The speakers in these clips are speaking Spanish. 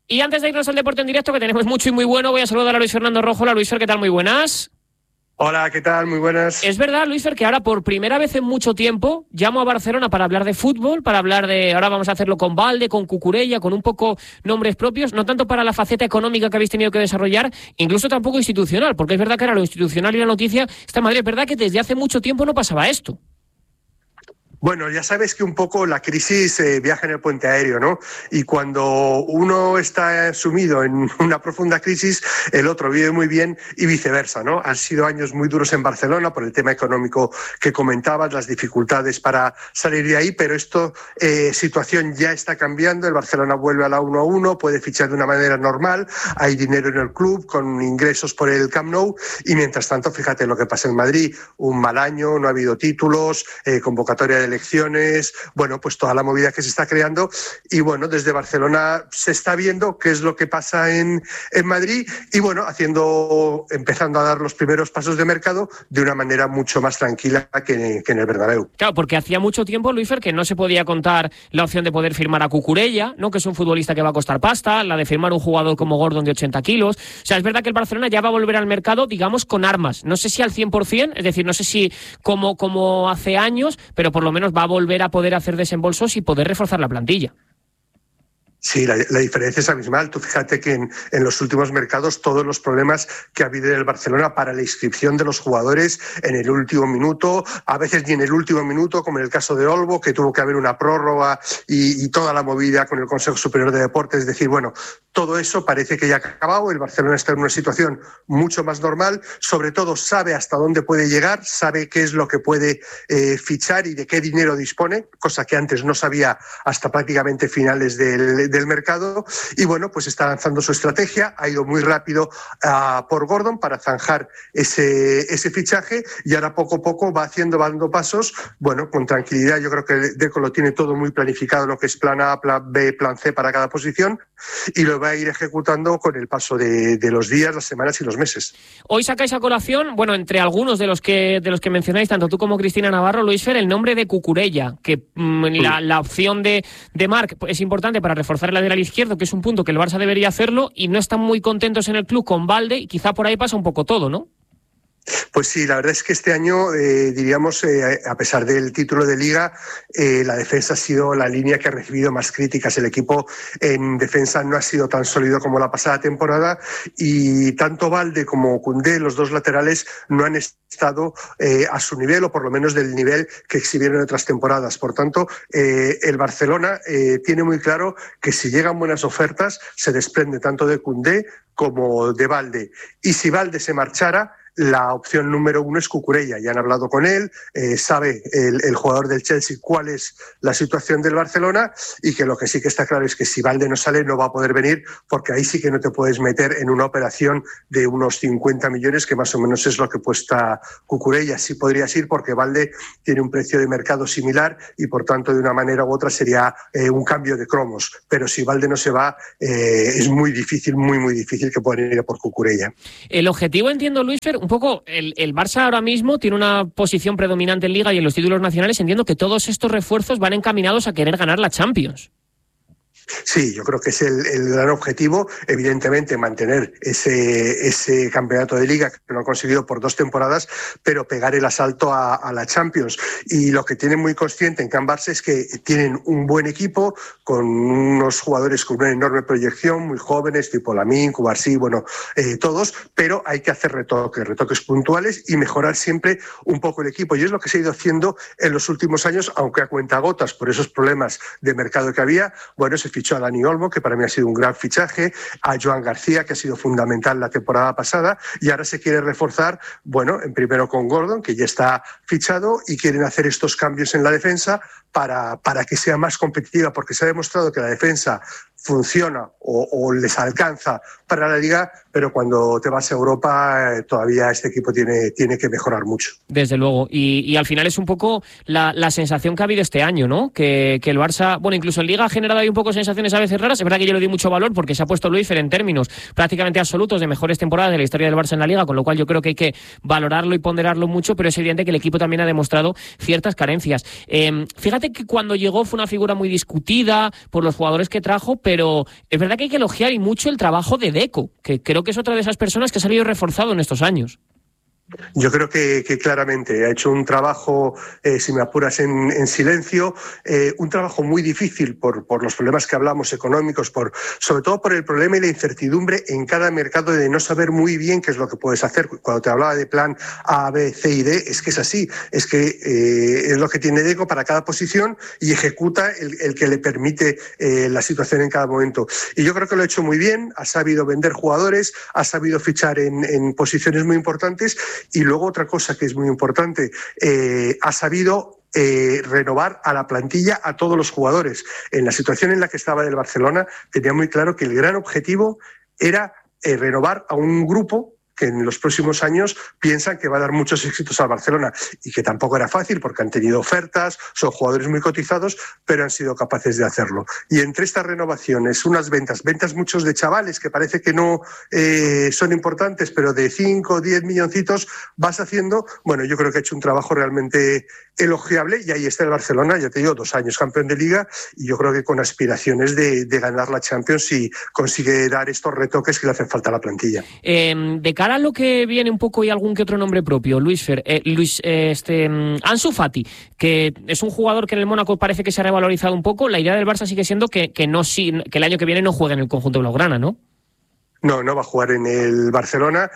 Y antes de irnos al deporte en directo, que tenemos mucho y muy bueno, voy a saludar a Luis Fernando Rojo. Hola, Luis Fer, ¿qué tal? Muy buenas. Hola, ¿qué tal? Muy buenas. Es verdad, Luis Fer, que ahora por primera vez en mucho tiempo llamo a Barcelona para hablar de fútbol, para hablar de... Ahora vamos a hacerlo con Balde, con Cucurella, con un poco nombres propios, no tanto para la faceta económica que habéis tenido que desarrollar, incluso tampoco institucional, porque es verdad que ahora lo institucional y la noticia está en Madrid. Es verdad que desde hace mucho tiempo no pasaba esto. Bueno, ya sabes que un poco la crisis viaja en el puente aéreo, ¿no? Y cuando uno está sumido en una profunda crisis, el otro vive muy bien y viceversa, ¿no? Han sido años muy duros en Barcelona por el tema económico que comentabas, las dificultades para salir de ahí, pero esta situación ya está cambiando. El Barcelona vuelve a la 1-1, puede fichar de una manera normal, hay dinero en el club con ingresos por el Camp Nou y mientras tanto, fíjate lo que pasa en Madrid, un mal año, no ha habido títulos, convocatoria de elecciones, bueno, pues toda la movida que se está creando y bueno, desde Barcelona se está viendo qué es lo que pasa en Madrid y bueno, empezando a dar los primeros pasos de mercado de una manera mucho más tranquila que en el Bernabéu. Claro, porque hacía mucho tiempo, Luis Fer, que no se podía contar la opción de poder firmar a Cucurella, ¿no? Que es un futbolista que va a costar pasta, la de firmar un jugador como Gordon de 80 kilos. O sea, es verdad que el Barcelona ya va a volver al mercado, digamos, con armas. No sé si al 100%, es decir, no sé si como hace años, pero por lo menos va a volver a poder hacer desembolsos y poder reforzar la plantilla. Sí, la diferencia es abismal. Tú fíjate que en los últimos mercados todos los problemas que ha habido en el Barcelona para la inscripción de los jugadores en el último minuto, a veces ni en el último minuto, como en el caso de Olmo, que tuvo que haber una prórroga y toda la movida con el Consejo Superior de Deportes. Es decir, bueno, todo eso parece que ya ha acabado. El Barcelona está en una situación mucho más normal. Sobre todo sabe hasta dónde puede llegar, sabe qué es lo que puede fichar y de qué dinero dispone, cosa que antes no sabía hasta prácticamente finales del mercado y bueno, pues está lanzando su estrategia, ha ido muy rápido por Gordon para zanjar ese fichaje y ahora poco a poco va dando pasos, bueno, con tranquilidad. Yo creo que Deco lo tiene todo muy planificado, lo que es plan A, plan B, plan C para cada posición y lo va a ir ejecutando con el paso de los días, las semanas y los meses. Hoy sacáis a colación, bueno, entre algunos de los que mencionáis, tanto tú como Cristina Navarro, Luis Fer, el nombre de Cucurella, que la opción de Marc es importante para reforzar el lateral izquierdo, que es un punto que el Barça debería hacerlo, y no están muy contentos en el club con Balde, y quizá por ahí pasa un poco todo, ¿no? Pues sí, la verdad es que este año, diríamos, a pesar del título de Liga, la defensa ha sido la línea que ha recibido más críticas. El equipo en defensa no ha sido tan sólido como la pasada temporada y tanto Balde como Koundé, los dos laterales, no han estado a su nivel o por lo menos del nivel que exhibieron en otras temporadas. Por tanto, el Barcelona tiene muy claro que si llegan buenas ofertas se desprende tanto de Koundé como de Balde. Y si Balde se marchara, la opción número 1 es Cucurella. Ya han hablado con él, sabe el jugador del Chelsea cuál es la situación del Barcelona y que lo que sí que está claro es que si Balde no sale no va a poder venir porque ahí sí que no te puedes meter en una operación de unos 50 millones que más o menos es lo que cuesta Cucurella. Sí podrías ir porque Balde tiene un precio de mercado similar y por tanto de una manera u otra sería un cambio de cromos. Pero si Balde no se va es muy difícil, muy difícil que puedan ir a por Cucurella. El objetivo, entiendo, Luis Fer, un poco, el Barça ahora mismo tiene una posición predominante en Liga y en los títulos nacionales. Entiendo que todos estos refuerzos van encaminados a querer ganar la Champions. Sí, yo creo que es el gran objetivo, evidentemente mantener ese campeonato de Liga que lo han conseguido por 2 temporadas, pero pegar el asalto a la Champions. Y lo que tienen muy consciente en Can Barça es que tienen un buen equipo con unos jugadores con una enorme proyección, muy jóvenes, tipo Lamine, Cubarsí, bueno, todos, pero hay que hacer retoques puntuales y mejorar siempre un poco el equipo. Y es lo que se ha ido haciendo en los últimos años, aunque a cuentagotas por esos problemas de mercado que había. Bueno, se fichó a Dani Olmo, que para mí ha sido un gran fichaje, a Joan García, que ha sido fundamental la temporada pasada, y ahora se quiere reforzar, bueno, en primero con Gordon, que ya está fichado, y quieren hacer estos cambios en la defensa para que sea más competitiva, porque se ha demostrado que la defensa funciona o les alcanza para la Liga, pero cuando te vas a Europa todavía este equipo tiene que mejorar mucho. Desde luego, y al final es un poco la sensación que ha habido este año, ¿no? Que el Barça, bueno, incluso en Liga ha generado ahí un poco sensaciones a veces raras. Es verdad que yo le di mucho valor porque se ha puesto Luis Fer en términos prácticamente absolutos de mejores temporadas de la historia del Barça en la Liga, con lo cual yo creo que hay que valorarlo y ponderarlo mucho, pero es evidente que el equipo también ha demostrado ciertas carencias. Fíjate que cuando llegó fue una figura muy discutida por los jugadores que trajo, pero pero es verdad que hay que elogiar y mucho el trabajo de Deco, que creo que es otra de esas personas que ha salido reforzado en estos años. Yo creo que claramente ha hecho un trabajo, si me apuras, en silencio, un trabajo muy difícil por los problemas que hablamos económicos, sobre todo por el problema y la incertidumbre en cada mercado de no saber muy bien qué es lo que puedes hacer. Cuando te hablaba de plan A, B, C y D, es que es así, es que es lo que tiene Deco para cada posición y ejecuta el que le permite la situación en cada momento. Y yo creo que lo ha hecho muy bien, ha sabido vender jugadores, ha sabido fichar en posiciones muy importantes. Y luego otra cosa que es muy importante, ha sabido renovar a la plantilla, a todos los jugadores. En la situación en la que estaba el Barcelona, tenía muy claro que el gran objetivo era renovar a un grupo que en los próximos años piensan que va a dar muchos éxitos al Barcelona y que tampoco era fácil porque han tenido ofertas, son jugadores muy cotizados, pero han sido capaces de hacerlo. Y entre estas renovaciones, unas ventas muchos de chavales que parece que no son importantes, pero de 5 o 10 milloncitos vas haciendo, bueno, yo creo que ha hecho un trabajo realmente elogiable y ahí está el Barcelona, ya te digo, 2 años campeón de Liga y yo creo que con aspiraciones de ganar la Champions si consigue dar estos retoques que le hacen falta a la plantilla. De cara a lo que viene un poco y algún que otro nombre propio, Ansu Fati, que es un jugador que en el Mónaco parece que se ha revalorizado un poco, la idea del Barça sigue siendo que el año que viene no juegue en el conjunto blaugrana, ¿no? No va a jugar en el Barcelona,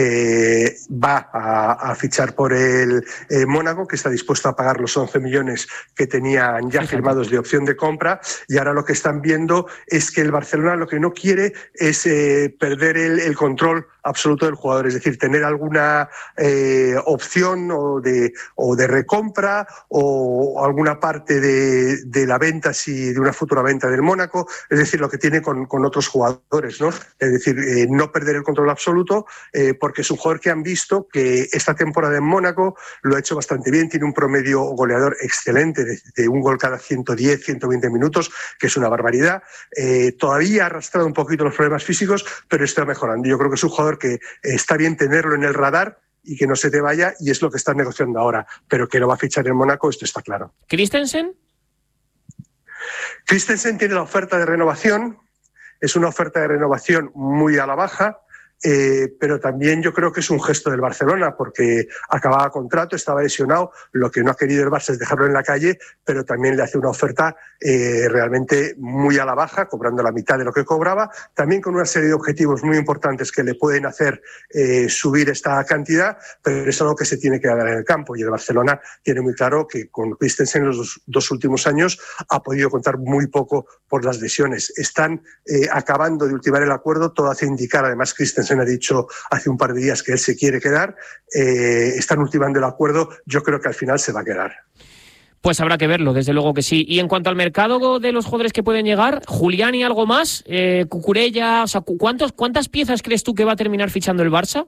va a fichar por el Mónaco, que está dispuesto a pagar los 11 millones que tenían ya firmados de opción de compra, y ahora lo que están viendo es que el Barcelona lo que no quiere es perder el control absoluto del jugador, es decir, tener alguna opción o de recompra o alguna parte de la venta, de una futura venta del Mónaco, es decir, lo que tiene con otros jugadores, ¿no? Es decir, no perder el control absoluto, porque es un jugador que han visto que esta temporada en Mónaco lo ha hecho bastante bien, tiene un promedio goleador excelente de un gol cada 110, 120 minutos, que es una barbaridad. Todavía ha arrastrado un poquito los problemas físicos, pero está mejorando. Yo creo que es un jugador que está bien tenerlo en el radar y que no se te vaya, y es lo que están negociando ahora, pero que no va a fichar en Mónaco, esto está claro. ¿Christensen? Christensen tiene la oferta de renovación. Es una oferta de renovación muy a la baja, pero también yo creo que es un gesto del Barcelona porque acababa contrato, estaba lesionado, lo que no ha querido el Barça es dejarlo en la calle, pero también le hace una oferta realmente muy a la baja, cobrando la mitad de lo que cobraba, también con una serie de objetivos muy importantes que le pueden hacer subir esta cantidad, pero es algo que se tiene que dar en el campo y el Barcelona tiene muy claro que con Christensen en los 2 últimos años ha podido contar muy poco por las lesiones. Están acabando de ultimar el acuerdo, todo hace indicar, además Christensen ha dicho hace un par de días que él se quiere quedar, están ultimando el acuerdo, yo creo que al final se va a quedar. Pues habrá que verlo, desde luego que sí. Y en cuanto al mercado de los jugadores que pueden llegar, Julián y algo más, Cucurella, o sea, ¿cuántas piezas crees tú que va a terminar fichando el Barça?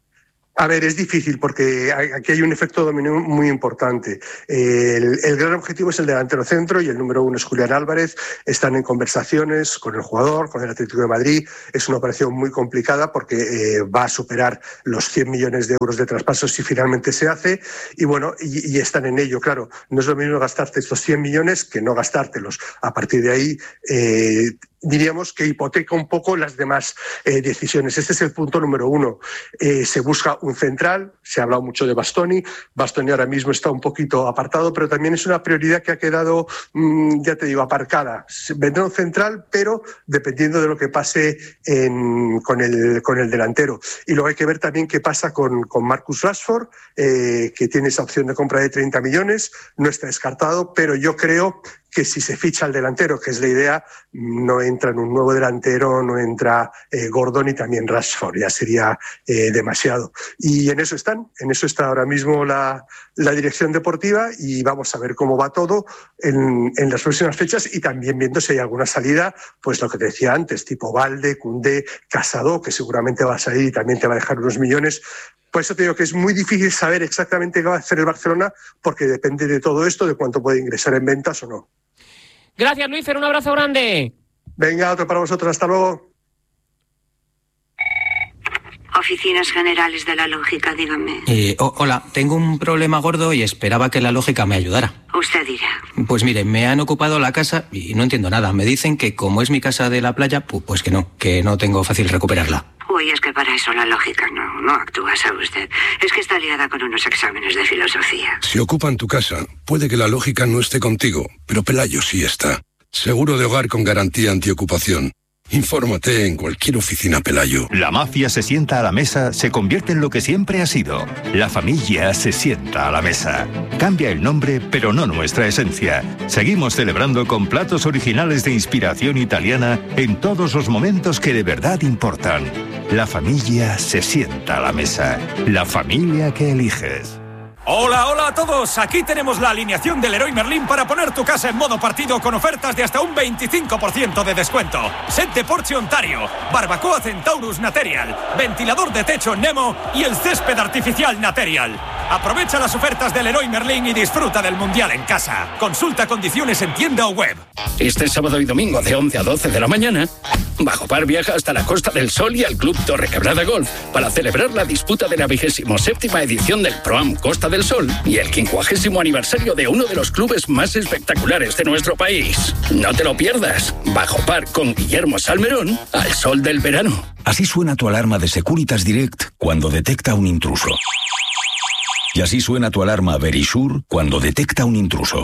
A ver, es difícil porque aquí hay un efecto dominó muy importante. El gran objetivo es el delantero centro y el número 1 es Julián Álvarez. Están en conversaciones con el jugador, con el Atlético de Madrid. Es una operación muy complicada porque va a superar los 100 millones de euros de traspasos si finalmente se hace. Y bueno, y están en ello, claro. No es lo mismo gastarte estos 100 millones que no gastártelos. A partir de ahí, diríamos que hipoteca un poco las demás decisiones. Este es el punto número 1. Se busca un central, se ha hablado mucho de Bastoni. Bastoni ahora mismo está un poquito apartado, pero también es una prioridad que ha quedado, ya te digo, aparcada. Vendrá un central, pero dependiendo de lo que pase con el delantero. Y luego hay que ver también qué pasa con Marcus Rashford, que tiene esa opción de compra de 30 millones. No está descartado, pero yo creo que si se ficha al delantero, que es la idea, no entra en un nuevo delantero, no entra Gordon y también Rashford, ya sería demasiado. Y en eso está ahora mismo la dirección deportiva y vamos a ver cómo va todo en las próximas fechas y también viendo si hay alguna salida, pues lo que te decía antes, tipo Valde, Koundé, Casado, que seguramente va a salir y también te va a dejar unos millones. Por eso te digo que es muy difícil saber exactamente qué va a hacer el Barcelona porque depende de todo esto, de cuánto puede ingresar en ventas o no. Gracias, Luisfer, un abrazo grande. Venga, otro para vosotros, hasta luego. Oficinas Generales de la Lógica, dígame. Hola, tengo un problema gordo y esperaba que la lógica me ayudara. Usted dirá. Pues mire, me han ocupado la casa y no entiendo nada. Me dicen que como es mi casa de la playa, pues que no tengo fácil recuperarla. Uy, es que para eso la lógica no actúa, ¿sabe usted? Es que está liada con unos exámenes de filosofía. Si ocupan tu casa, puede que la lógica no esté contigo, pero Pelayo sí está. Seguro de hogar con garantía antiocupación. Infórmate en cualquier oficina Pelayo. La mafia se sienta a la mesa, se convierte en lo que siempre ha sido. La familia se sienta a la mesa. Cambia el nombre, pero no nuestra esencia. Seguimos celebrando con platos originales de inspiración italiana en todos los momentos que de verdad importan. La familia se sienta a la mesa. La familia que eliges. Hola, hola a todos. Aquí tenemos la alineación del Leroy Merlin para poner tu casa en modo partido con ofertas de hasta un 25% de descuento. Set de porche Ontario, barbacoa Centaurus Material, ventilador de techo Nemo y el césped artificial Material. Aprovecha las ofertas del Leroy Merlin y disfruta del Mundial en casa. Consulta condiciones en tienda o web. Este sábado y domingo de 11 a 12 de la mañana, Bajo Par viaja hasta la Costa del Sol y al Club Torrequebrada Golf para celebrar la disputa de la 27ª edición del Pro-Am Costa del Sol y el 50º aniversario de uno de los clubes más espectaculares de nuestro país. No te lo pierdas. Bajo Par con Guillermo Salmerón al sol del verano. Así suena tu alarma de Securitas Direct cuando detecta un intruso. Y así suena tu alarma Verisure cuando detecta un intruso.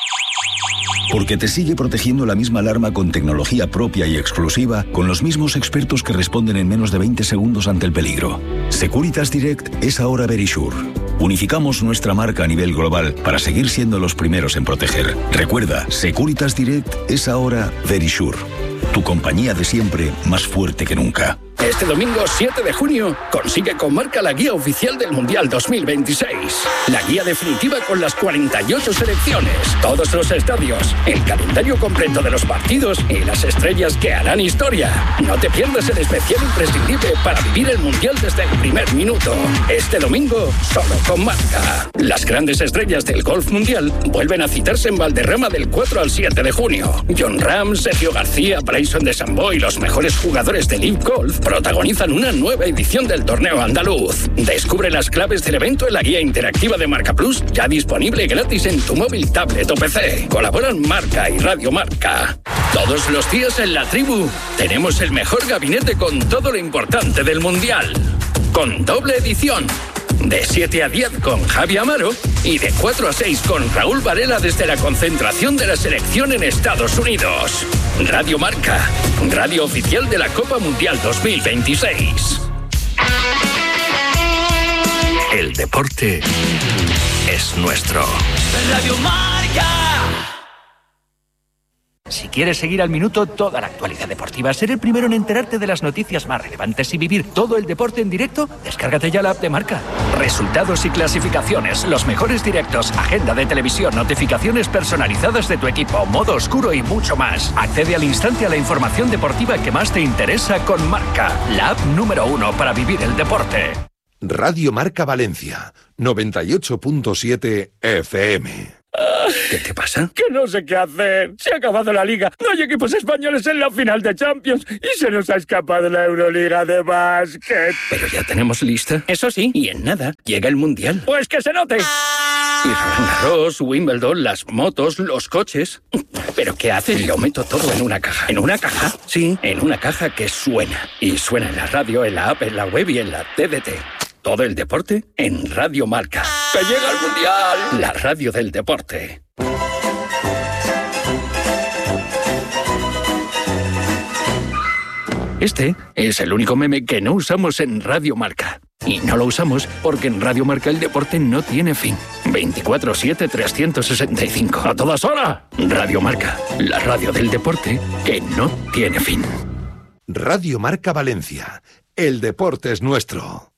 Porque te sigue protegiendo la misma alarma con tecnología propia y exclusiva, con los mismos expertos que responden en menos de 20 segundos ante el peligro. Securitas Direct es ahora Verisure. Unificamos nuestra marca a nivel global para seguir siendo los primeros en proteger. Recuerda, Securitas Direct es ahora Verisure. Tu compañía de siempre, más fuerte que nunca. Este domingo 7 de junio consigue con Marca la guía oficial del Mundial 2026. La guía definitiva con las 48 selecciones, todos los estadios, el calendario completo de los partidos y las estrellas que harán historia. No te pierdas el especial imprescindible para vivir el Mundial desde el primer minuto. Este domingo, solo con Marca. Las grandes estrellas del golf mundial vuelven a citarse en Valderrama del 4 al 7 de junio. Jon Rahm, Sergio García, Bryson DeChambeau y los mejores jugadores del LIV Golf protagonizan una nueva edición del torneo andaluz. Descubre las claves del evento en la guía interactiva de Marca Plus, ya disponible gratis en tu móvil, tablet o PC. Colaboran Marca y Radio Marca. Todos los días en La Tribu tenemos el mejor gabinete con todo lo importante del Mundial. Con doble edición. De 7 a 10 con Javi Amaro y de 4 a 6 con Raúl Varela desde la concentración de la selección en Estados Unidos. Radio Marca, radio oficial de la Copa Mundial 2026. El deporte es nuestro. Radio Marca. Si quieres seguir al minuto toda la actualidad deportiva, ser el primero en enterarte de las noticias más relevantes y vivir todo el deporte en directo, descárgate ya la app de Marca. Resultados y clasificaciones, los mejores directos, agenda de televisión, notificaciones personalizadas de tu equipo, modo oscuro y mucho más. Accede al instante a la información deportiva que más te interesa con Marca, la app número 1 para vivir el deporte. Radio Marca Valencia, 98.7 FM. ¿Qué te pasa? Que no sé qué hacer. Se ha acabado la Liga. No hay equipos españoles en la final de Champions. Y se nos ha escapado la Euroliga de básquet. Pero ya tenemos lista. Eso sí. Y en nada, llega el Mundial. Pues que se note. Y Roland Garros, Wimbledon, las motos, los coches. ¿Pero qué haces? Lo meto todo en una caja. ¿En una caja? Sí, en una caja que suena. Y suena en la radio, en la app, en la web y en la TDT. Todo el deporte en Radio Marca. ¡Que llega el Mundial! La radio del deporte. Este es el único meme que no usamos en Radio Marca. Y no lo usamos porque en Radio Marca el deporte no tiene fin. 24/7, 365. ¡A todas horas! Radio Marca, la radio del deporte que no tiene fin. Radio Marca Valencia. El deporte es nuestro.